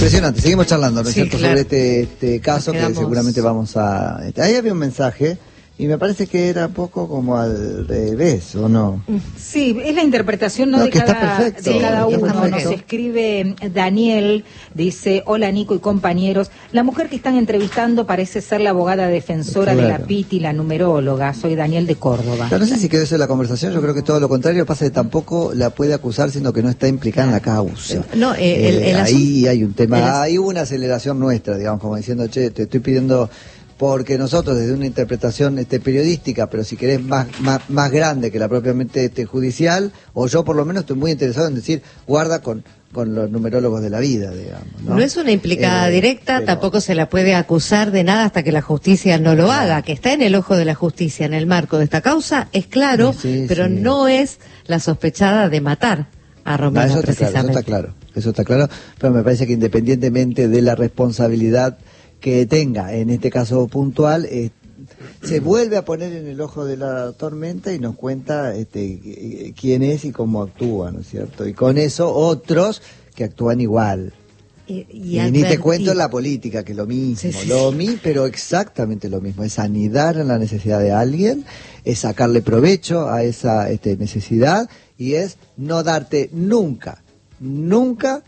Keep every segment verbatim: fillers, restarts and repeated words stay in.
Impresionante, seguimos charlando, ¿no es Sí, cierto?, claro. sobre este, este caso que seguramente vamos a... Ahí había un mensaje y me parece que era poco como al revés, ¿o no? Sí, es la interpretación no, No, de, que está cada, perfecto, de cada está uno. Nos perfecto. escribe Daniel, dice, hola Nico y compañeros, la mujer que están entrevistando parece ser la abogada defensora Claro. de la P I T y la numeróloga. Soy Daniel de Córdoba. Pero no sé si quedó eso en la conversación, yo creo que todo lo contrario, pasa que tampoco la puede acusar, sino que no está implicada en la causa. No, eh, el- el ahí asunto- hay un tema, el as- hay una aceleración nuestra, digamos, como diciendo, che, te estoy pidiendo, porque nosotros desde una interpretación este, periodística, pero si querés más, más, más grande que la propiamente este, judicial, o yo por lo menos estoy muy interesado en decir, guarda con, con los numerólogos de la vida, digamos. No, No es una implicada Eh, directa, pero- tampoco se la puede acusar de nada hasta que la justicia no lo haga. Que está en el ojo de la justicia en el marco de esta causa, es claro, Sí, sí, pero sí. no es la sospechada de matar a No, Romina, eso está claro, eso precisamente. está claro, eso está claro, pero me parece que independientemente de la responsabilidad que tenga, en este caso puntual, eh, se vuelve a poner en el ojo de la tormenta y nos cuenta este, quién es y cómo actúa, ¿no es cierto? Y con eso otros que actúan igual. Y, Y, y ni te advertir- cuento en la política, que es lo mismo, Sí, sí, lo sí. mismo, pero exactamente lo mismo, es anidar en la necesidad de alguien, es sacarle provecho a esa este, necesidad y es no darte nunca, nunca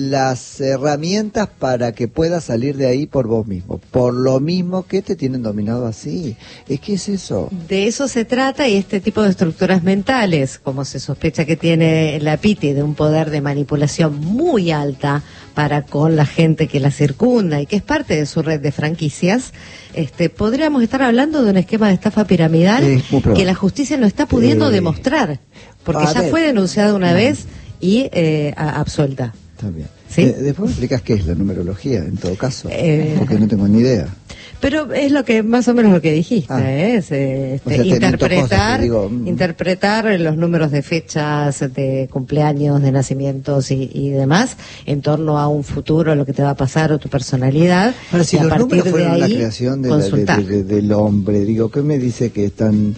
las herramientas para que puedas salir de ahí por vos mismo, por lo mismo que te tienen dominado así. Es que es eso. De eso se trata, y este tipo de estructuras mentales, como se sospecha que tiene la P I T I, de un poder de manipulación muy alta para con la gente que la circunda y que es parte de su red de franquicias, este, podríamos estar hablando de un esquema de estafa piramidal Es muy probable. que la justicia no está pudiendo Eh, demostrar, porque a ya ver. fue denunciada una Mm. vez y eh, a- absuelta. También. ¿Sí? Eh, después me explicas qué es la numerología, en todo caso, Eh. porque no tengo ni idea. Pero es lo que más o menos lo que dijiste, Ah. ¿eh? Es, eh, este, O sea, te invento interpretar, cosas que digo, mm. interpretar los números de fechas, de cumpleaños, de nacimientos y, y demás, en torno a un futuro, lo que te va a pasar o tu personalidad. Ahora, si y a los partir números de fueron la ahí creación de la- de- consultar. de- de- del hombre, digo, ¿qué me dice que están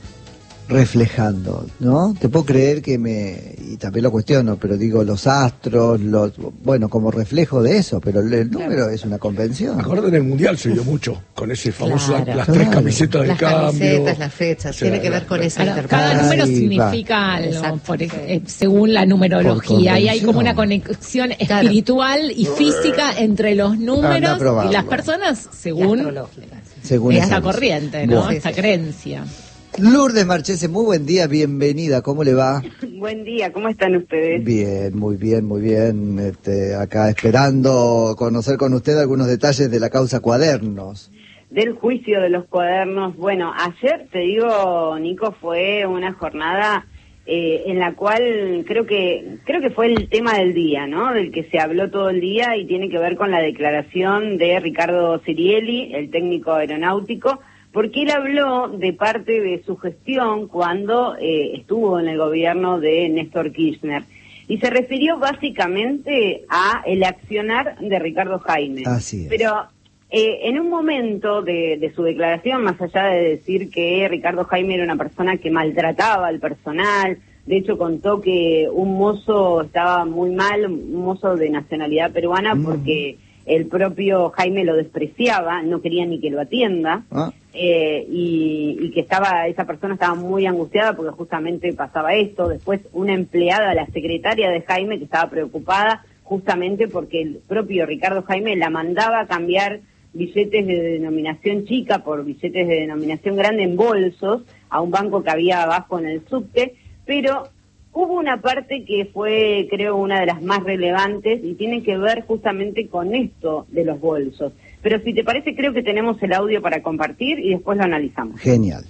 reflejando? ¿No? Te puedo creer que me, y también lo cuestiono, pero digo, los astros, los, bueno, como reflejo de eso, pero el, el número es una convención. Acordate, en el Mundial se vio mucho, con ese famoso, Claro. las Claro. tres camisetas de Las cambio. camisetas, las fechas, O sea, tiene que ver con la- esa Claro, interpretación. cada número Ahí va. significa algo, Exacto. por ej- eh, según la numerología. Y hay como una conexión Claro. espiritual y física entre los Anda a números probarlo. y las personas, Y según astrológica. Según esa eso. corriente, ¿no? Bueno. Esa creencia. Lourdes Marchese, muy buen día, bienvenida, ¿cómo le va? Buen día, ¿cómo están ustedes? Bien, muy bien, muy bien. Este, acá esperando conocer con usted algunos detalles de la causa Cuadernos. Del juicio de los cuadernos. Bueno, ayer, te digo, Nico, fue una jornada eh, en la cual creo que creo que fue el tema del día, ¿no? Del que se habló todo el día y tiene que ver con la declaración de Ricardo Cirielli, el técnico aeronáutico, porque él habló de parte de su gestión cuando eh, estuvo en el gobierno de Néstor Kirchner. Y se refirió básicamente a el accionar de Ricardo Jaime. Así es. Pero eh, en un momento de, de su declaración, más allá de decir que Ricardo Jaime era una persona que maltrataba al personal, de hecho contó que un mozo estaba muy mal, un mozo de nacionalidad peruana, Mm. porque el propio Jaime lo despreciaba, no quería ni que lo atienda. Ah, Eh, y, y que estaba esa persona estaba muy angustiada porque justamente pasaba esto. Después una empleada, la secretaria de Jaime, que estaba preocupada justamente porque el propio Ricardo Jaime la mandaba a cambiar billetes de denominación chica por billetes de denominación grande en bolsos a un banco que había abajo en el subte, pero hubo una parte que fue, creo, una de las más relevantes y tiene que ver justamente con esto de los bolsos. Pero si te parece, creo que tenemos el audio para compartir y después lo analizamos. genial.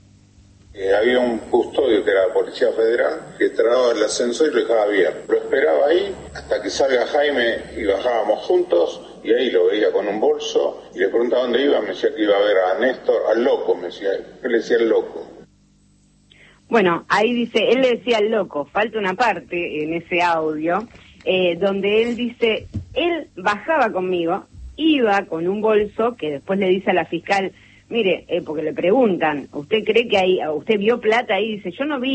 Eh, había un custodio que era la Policía Federal que traba el ascensor y lo dejaba abierto. Lo esperaba ahí hasta que salga Jaime y bajábamos juntos y ahí lo veía con un bolso y le preguntaba dónde iba, me decía que iba a ver a Néstor, al loco, me decía, yo le decía al loco. Bueno, ahí dice, él le decía al loco, falta una parte en ese audio, eh, donde él dice, él bajaba conmigo, iba con un bolso que después le dice a la fiscal, mire, eh, porque le preguntan, ¿usted cree que ahí, usted vio plata ahí? Dice, yo no vi,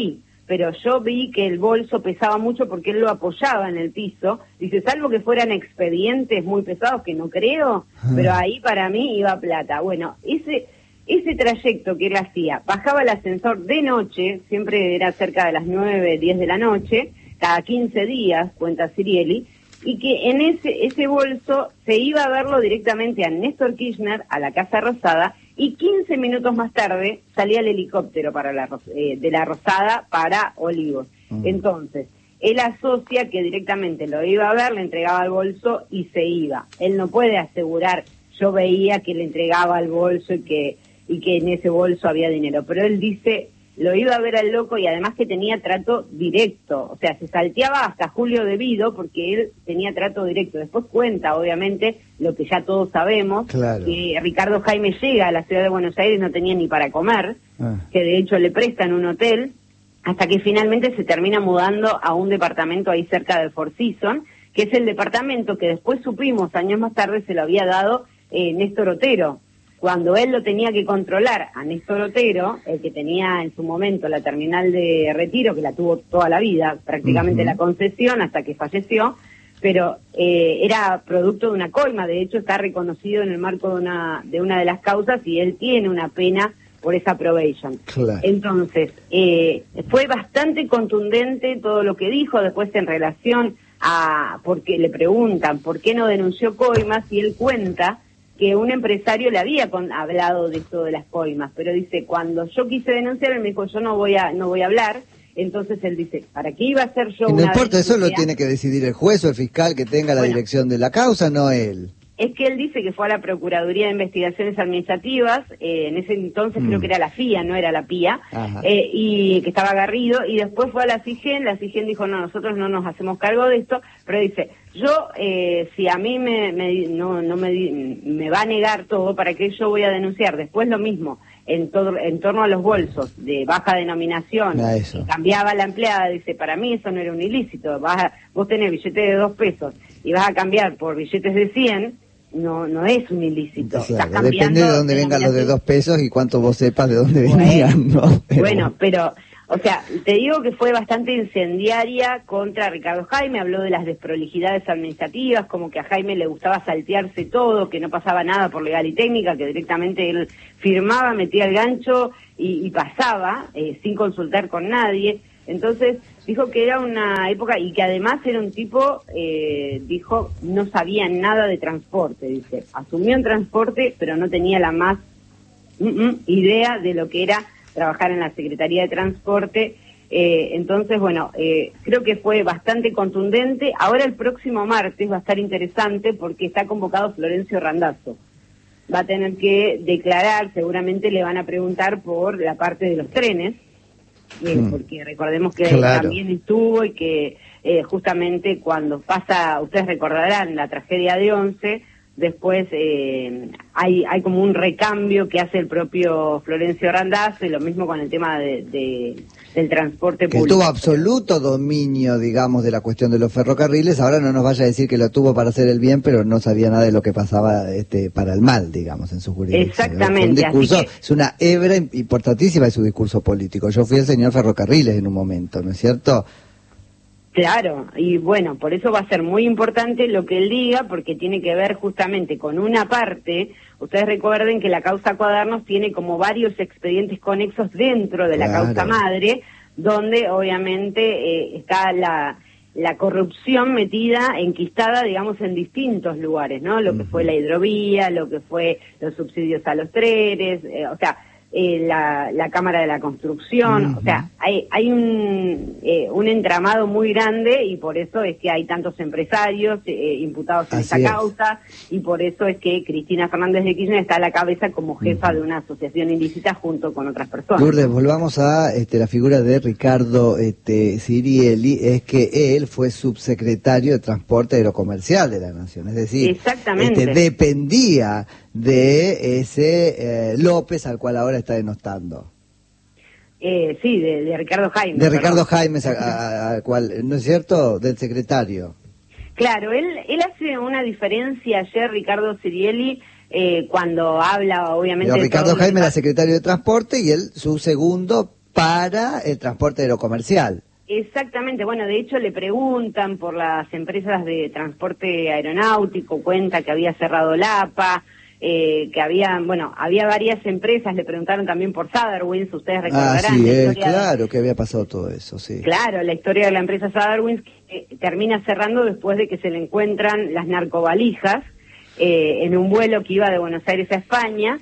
pero yo vi que el bolso pesaba mucho porque él lo apoyaba en el piso. Dice, salvo que fueran expedientes muy pesados, que no creo, ah. pero ahí para mí iba plata. Bueno, ese ese trayecto que él hacía, bajaba el ascensor de noche, siempre era cerca de las nueve, diez de la noche, cada quince días, cuenta Cirielli, y que en ese ese bolso se iba a verlo directamente a Néstor Kirchner, a la Casa Rosada, y quince minutos más tarde salía el helicóptero para la, eh, de la Rosada para Olivos. Uh-huh. Entonces, él asocia que directamente lo iba a ver, le entregaba el bolso y se iba. Él no puede asegurar, yo veía que le entregaba el bolso y que, y que en ese bolso había dinero, pero él dice, lo iba a ver al loco y además que tenía trato directo, o sea, se salteaba hasta Julio Devido porque él tenía trato directo. Después cuenta, obviamente, lo que ya todos sabemos, claro, que Ricardo Jaime llega a la ciudad de Buenos Aires, no tenía ni para comer, ah. que de hecho le prestan un hotel, hasta que finalmente se termina mudando a un departamento ahí cerca de Four Seasons, que es el departamento que después supimos, años más tarde, se lo había dado eh, Néstor Otero. Cuando él lo tenía que controlar a Néstor Otero, el que tenía en su momento la terminal de Retiro, que la tuvo toda la vida, prácticamente uh-huh. la concesión hasta que falleció, pero eh, era producto de una coima, de hecho está reconocido en el marco de una de una de las causas y él tiene una pena por esa probation. Claro. Entonces, eh, fue bastante contundente todo lo que dijo después en relación a, porque le preguntan por qué no denunció coimas y él cuenta que un empresario le había con, hablado de esto de las coimas, pero dice, cuando yo quise denunciar, él me dijo, yo no voy a no voy a hablar, entonces él dice, ¿para qué iba a hacer yo y una no importa, denuncia? Eso lo tiene que decidir el juez o el fiscal que tenga la bueno, dirección de la causa, no él. Es que él dice que fue a la Procuraduría de Investigaciones Administrativas, eh, en ese entonces mm. creo que era la F I A, no era la P I A, eh, y que estaba Garrido, y después fue a la CIGEN, la CIGEN dijo, no, nosotros no nos hacemos cargo de esto, pero dice, yo, eh, si a mí me, me no, no me, me va a negar todo, ¿para qué yo voy a denunciar? Después lo mismo, en, todo, en torno a los bolsos de baja denominación, cambiaba la empleada, dice, para mí eso no era un ilícito, vas a, vos tenés billetes de dos pesos y vas a cambiar por billetes de cien, no no es un ilícito. Claro, depende de dónde vengan los de dos pesos y cuánto vos sepas de dónde bueno, venían, ¿no? Pero... Bueno, pero, o sea, te digo que fue bastante incendiaria contra Ricardo Jaime, habló de las desprolijidades administrativas, como que a Jaime le gustaba saltearse todo, que no pasaba nada por legal y técnica, que directamente él firmaba, metía el gancho y, y pasaba, eh, sin consultar con nadie. Entonces, dijo que era una época y que además era un tipo, eh, dijo, no sabía nada de transporte, dice, asumió en transporte, pero no tenía la más mm, mm, idea de lo que era trabajar en la Secretaría de Transporte. Eh, entonces, bueno, eh, creo que fue bastante contundente. Ahora el próximo martes va a estar interesante porque está convocado Florencio Randazzo. Va a tener que declarar, seguramente le van a preguntar por la parte de los trenes, Eh, mm. porque recordemos que claro. también estuvo y que eh, justamente cuando pasa, ustedes recordarán la tragedia de Once, después eh, hay hay como un recambio que hace el propio Florencio Randazzo y lo mismo con el tema de, de del transporte que público. Tuvo absoluto dominio, digamos, de la cuestión de los ferrocarriles. Ahora no nos vaya a decir que lo tuvo para hacer el bien, pero no sabía nada de lo que pasaba este para el mal, digamos, en su jurisdicción. Exactamente. Un discurso, así que... es una hebra importantísima de su discurso político. Yo fui el señor Ferrocarriles en un momento, ¿no es cierto? Claro, y bueno, por eso va a ser muy importante lo que él diga, porque tiene que ver justamente con una parte. Ustedes recuerden que la causa Cuadernos tiene como varios expedientes conexos dentro de la claro. causa madre, donde obviamente eh, está la, la corrupción metida, enquistada, digamos, en distintos lugares, ¿no? Lo que fue la hidrovía, lo que fue los subsidios a los trenes, eh, o sea... Eh, la, la Cámara de la Construcción, uh-huh. o sea, hay, hay un, eh, un entramado muy grande y por eso es que hay tantos empresarios eh, imputados en esta causa y por eso es que Cristina Fernández de Kirchner está a la cabeza como jefa uh-huh. de una asociación ilícita junto con otras personas. Lourdes, volvamos a este, la figura de Ricardo este, Cirielli, es que él fue subsecretario de Transporte Aerocomercial de la Nación, es decir, Exactamente. Este, dependía de ese eh, López al cual ahora está denostando. Eh, sí, de, de Ricardo Jaime. De Ricardo Jaime, al cual, ¿no es cierto?, del secretario. Claro, él él hace una diferencia ayer, Ricardo Cirielli, eh, cuando habla, obviamente... Pero Ricardo de Jaime era secretario de Transporte y él, su segundo para el transporte aerocomercial. Exactamente, bueno, de hecho le preguntan por las empresas de transporte aeronáutico, cuenta que había cerrado la A P A, eh, que había, bueno, había varias empresas, le preguntaron también por Sadarwinds, ustedes recordarán. Ah, sí, la eh, historia claro de, que había pasado todo eso, sí. Claro, la historia de la empresa Sadarwinds que eh, termina cerrando después de que se le encuentran las narcovalijas eh, en un vuelo que iba de Buenos Aires a España.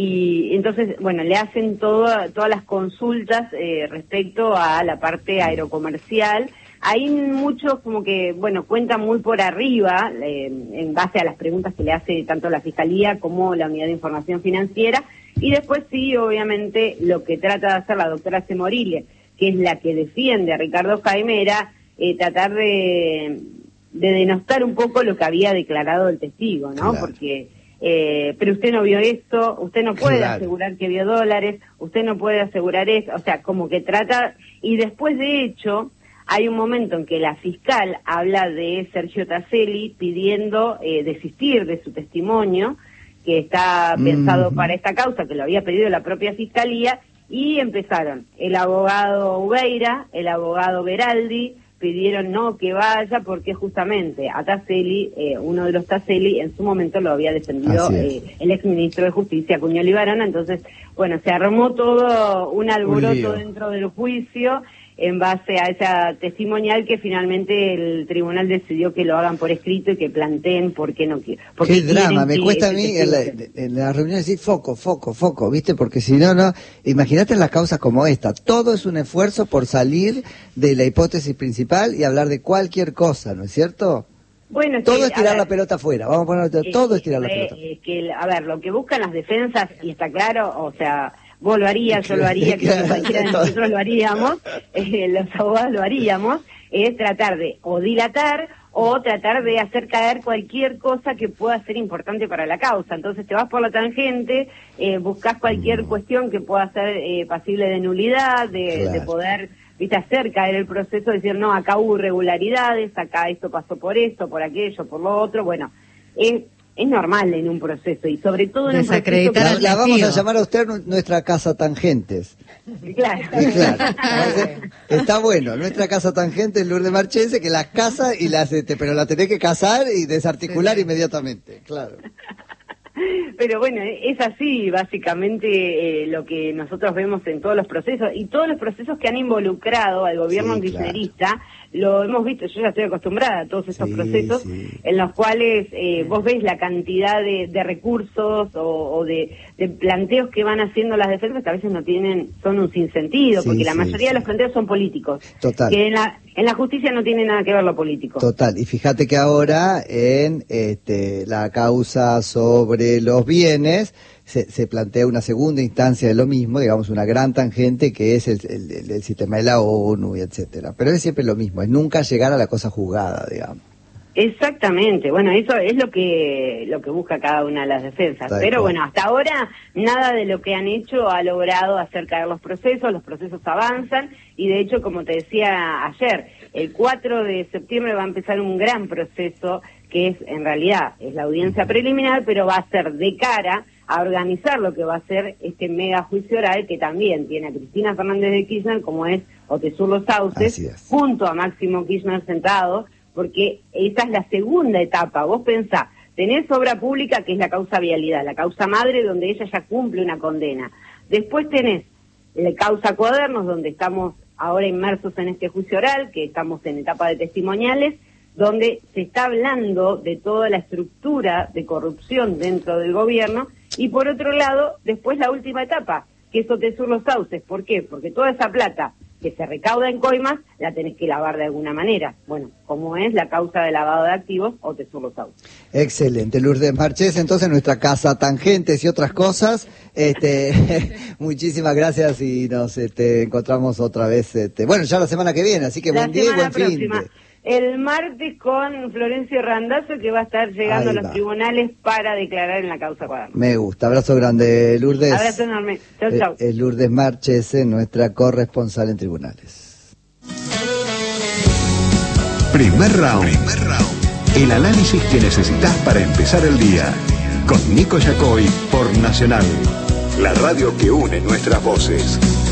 Y entonces, bueno, le hacen todo, todas las consultas eh, respecto a la parte aerocomercial. Hay muchos como que, bueno, cuentan muy por arriba, eh, en base a las preguntas que le hace tanto la Fiscalía como la Unidad de Información Financiera. Y después sí, obviamente, lo que trata de hacer la doctora Semorile, que es la que defiende a Ricardo Jaime, era eh, tratar de, de denostar un poco lo que había declarado el testigo, ¿no? Claro. Porque... Eh, pero usted no vio esto, usted no puede claro. asegurar que vio dólares, usted no puede asegurar eso, o sea, como que trata, y después de hecho, hay un momento en que la fiscal habla de Sergio Taselli pidiendo eh, desistir de su testimonio, que está pensado mm. para esta causa, que lo había pedido la propia fiscalía, y empezaron el abogado Ubeira, el abogado Beraldi, pidieron no que vaya porque justamente a Taselli, eh, uno de los Taselli, en su momento lo había defendido eh, el exministro de Justicia, Cuñoli Barona. Entonces, bueno, se armó todo un alboroto un dentro del juicio en base a esa testimonial que finalmente el tribunal decidió que lo hagan por escrito y que planteen por qué no quieren. Qué drama, me cuesta a mí en la, en la reunión decir foco, foco, foco, ¿viste? Porque si no, no, imagínate en las causas como esta, todo es un esfuerzo por salir de la hipótesis principal y hablar de cualquier cosa, ¿no es cierto? Bueno, es todo que, es tirar ver, la pelota afuera, vamos a poner, todo eh, es tirar la eh, pelota. Eh, que, a ver, lo que buscan las defensas, y está claro, o sea... Vos lo harías, yo lo haría, creo que cualquiera de nosotros lo haríamos, eh, los abogados lo haríamos, es tratar de o dilatar o tratar de hacer caer cualquier cosa que pueda ser importante para la causa. Entonces te vas por la tangente, eh, buscas cualquier cuestión que pueda ser eh, pasible de nulidad, de, claro. de poder, viste, hacer caer el proceso, decir, no, acá hubo irregularidades, acá esto pasó por esto, por aquello, por lo otro, bueno, es... Es normal en un proceso, y sobre todo en un proceso... La, la vamos a llamar a usted nuestra casa tangentes. Claro. claro. Está bueno, nuestra casa tangente, Lourdes Marchese, que las casa y las... Este, pero la tenés que casar y desarticular sí. inmediatamente, claro. Pero bueno, es así básicamente eh, lo que nosotros vemos en todos los procesos, y todos los procesos que han involucrado al gobierno sí, kirchnerista, claro. lo hemos visto, yo ya estoy acostumbrada a todos estos sí, procesos sí. en los cuales eh, vos ves la cantidad de, de recursos o, o de, de planteos que van haciendo las defensas que a veces no tienen, son un sinsentido, sí, porque la sí, mayoría sí. de los planteos son políticos. Total. Que en la, en la justicia no tiene nada que ver lo político. Total, y fíjate que ahora en este, la causa sobre los bienes se, se plantea una segunda instancia de lo mismo, digamos una gran tangente que es el, el, el sistema de la ONU y etcétera, pero es siempre lo mismo, es nunca llegar a la cosa juzgada, digamos. Exactamente, bueno, eso es lo que lo que busca cada una de las defensas, Tal pero cual. Bueno, hasta ahora nada de lo que han hecho ha logrado hacer caer los procesos, los procesos avanzan, y de hecho, como te decía ayer, el cuatro de septiembre va a empezar un gran proceso que es, en realidad, es la audiencia preliminar, pero va a ser de cara a organizar lo que va a ser este mega juicio oral, que también tiene a Cristina Fernández de Kirchner, como es Otesur Los Sauces, junto a Máximo Kirchner sentado, porque esa es la segunda etapa. Vos pensá, tenés obra pública, que es la causa vialidad, la causa madre, donde ella ya cumple una condena. Después tenés la causa cuadernos, donde estamos ahora inmersos en este juicio oral, que estamos en etapa de testimoniales, donde se está hablando de toda la estructura de corrupción dentro del gobierno, y por otro lado, después la última etapa, que es Otesur Los Sauces. ¿Por qué? Porque toda esa plata que se recauda en coimas, la tenés que lavar de alguna manera. Bueno, como es la causa de lavado de activos, Otesur Los Sauces. Excelente, Lourdes Marchese, entonces nuestra casa Tangentes y otras cosas. Este, muchísimas gracias y nos este, encontramos otra vez, este, bueno, ya la semana que viene, así que la buen día y buen próxima. fin de... El martes con Florencio Randazzo, que va a estar llegando Ahí a los va. tribunales para declarar en la causa cuaderno. Me gusta, abrazo grande, Lourdes. Abrazo enorme, chau, chau. Eh, eh, Lourdes Marchese, nuestra corresponsal en tribunales. Primer round. Primer round. El análisis que necesitas para empezar el día. Con Nico Yacoy por Nacional, la radio que une nuestras voces.